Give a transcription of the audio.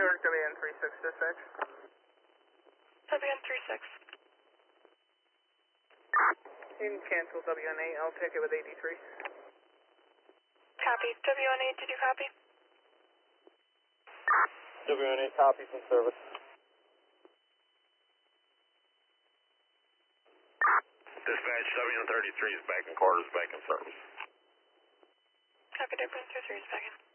Newark WN36 dispatch. WN36. You can cancel WN8, I'll take it with 83. Copy. WN8, did you copy? WN8 copies in service. Dispatch, WN33 is back in quarters, back in service. Copy, WN33 is back in.